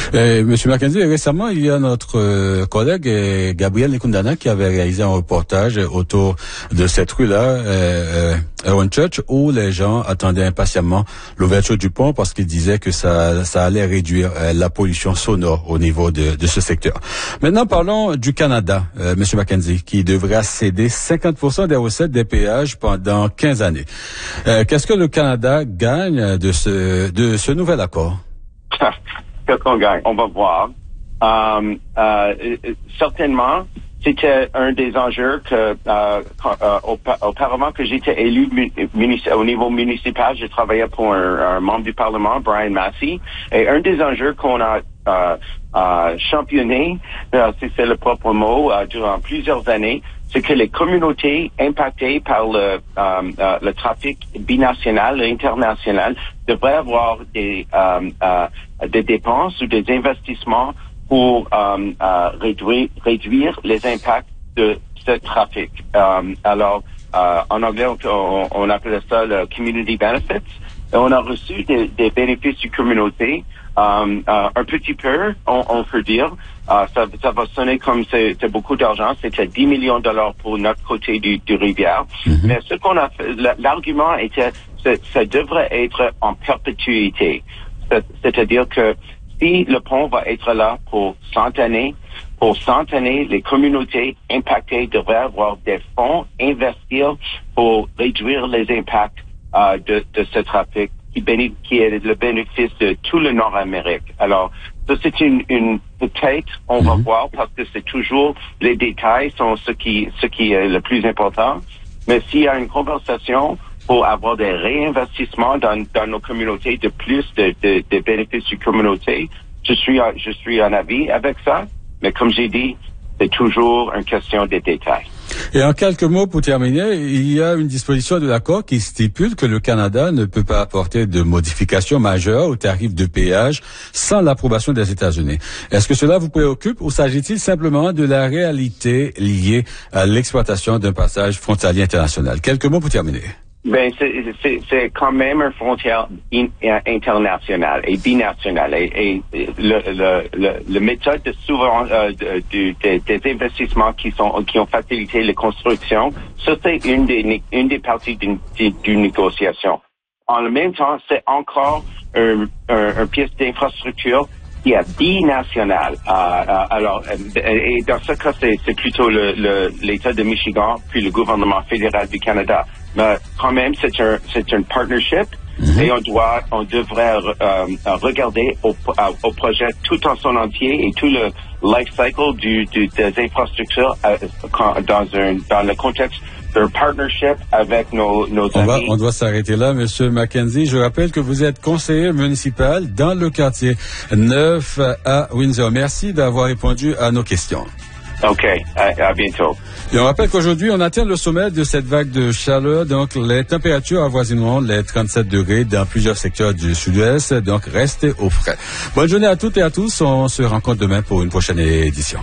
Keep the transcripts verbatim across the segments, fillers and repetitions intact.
Euh, Monsieur Mackenzie, récemment, il y a notre euh, collègue euh, Gabriel Nekundana qui avait réalisé un reportage autour de cette rue-là, euh, Erwin Church, où les gens attendaient impatiemment l'ouverture du pont parce qu'ils disaient que ça, ça allait réduire euh, la pollution sonore au niveau de, de ce secteur. Maintenant, parlons du Canada, euh, Monsieur Mackenzie, qui devra céder cinquante pour cent des recettes des péages pendant quinze années. Euh, qu'est-ce que le Canada gagne de ce, de ce nouvel accord? Qu'est-ce qu'on gagne? On va voir. Euh, euh, certainement, c'était un des enjeux que euh, euh, auparavant que j'étais élu munici- au niveau municipal, je travaillais pour un, un membre du Parlement, Brian Massey, et un des enjeux qu'on a euh, euh, championné, euh, si c'est le propre mot, euh, durant plusieurs années, c'est que les communautés impactées par le, euh, euh, le trafic binational et international devraient avoir des, euh, euh, des dépenses ou des investissements pour euh, euh, réduire, réduire les impacts de ce trafic. Euh, alors, euh, en anglais, on, on appelle ça le community benefits. Et on a reçu des, des bénéfices du communauté, euh, euh, un petit peu, on, on peut dire. Euh, ça, ça va sonner comme c'est, c'est beaucoup d'argent. C'était dix millions de dollars pour notre côté du, du rivière. Mm-hmm. Mais ce qu'on a fait, l'argument était, que ça devrait être en perpétuité. C'est, c'est-à-dire que si le pont va être là pour cent années, pour cent années, les communautés impactées devraient avoir des fonds investir pour réduire les impacts euh, de, de ce trafic qui, béné- qui est le bénéfice de tout le Nord-Amérique. Alors, ça c'est une, une peut-être, on mm-hmm. va voir parce que c'est toujours les détails sont ce qui, ce qui est le plus important. Mais s'il y a une conversation pour avoir des réinvestissements dans, dans nos communautés de plus de, de, de bénéfices du communauté, je suis, je suis en avis avec ça. Mais comme j'ai dit, c'est toujours une question de détails. Et en quelques mots pour terminer, il y a une disposition de l'accord qui stipule que le Canada ne peut pas apporter de modifications majeures aux tarifs de péage sans l'approbation des États-Unis. Est-ce que cela vous préoccupe ou s'agit-il simplement de la réalité liée à l'exploitation d'un passage frontalier international? Quelques mots pour terminer. Ben, c'est, c'est, c'est quand même une frontière in, internationale et binationale. Et, et le, le, le, le méthode de souvent euh, de, de, de, des investissements qui sont qui ont facilité les constructions, ça c'est une des une des parties d'une, d'une négociation. En le même temps, c'est encore un, un, un pièce d'infrastructure qui est binationale. Euh, euh, alors, euh, et dans ce cas, c'est, c'est plutôt le, le, l'État de Michigan puis le gouvernement fédéral du Canada. Mais quand même, c'est un, c'est un partnership mm-hmm. et on doit, on devrait euh, regarder au, au projet tout en son entier et tout le life cycle du, du des infrastructures euh, dans un, dans le contexte d'un partnership avec nos, nos on amis. Va, on doit s'arrêter là, Monsieur Mackenzie. Je rappelle que vous êtes conseiller municipal dans le quartier neuf à Windsor. Merci d'avoir répondu à nos questions. OK. À, à bientôt. Et on rappelle qu'aujourd'hui, on atteint le sommet de cette vague de chaleur. Donc, les températures avoisineront les trente-sept degrés dans plusieurs secteurs du sud-ouest. Donc, restez au frais. Bonne journée à toutes et à tous. On se rencontre demain pour une prochaine édition.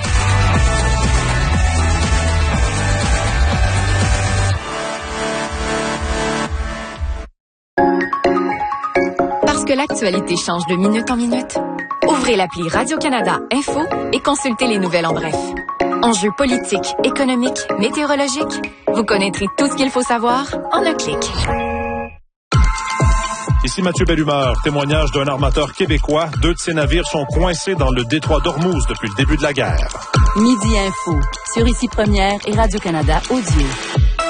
Parce que l'actualité change de minute en minute, ouvrez l'appli Radio-Canada Info et consultez les nouvelles en bref. Enjeux politiques, économiques, météorologiques, vous connaîtrez tout ce qu'il faut savoir en un clic. Ici Mathieu Bellumeur, témoignage d'un armateur québécois. Deux de ses navires sont coincés dans le détroit d'Ormuz depuis le début de la guerre. Midi Info, sur Ici Première et Radio-Canada Audio.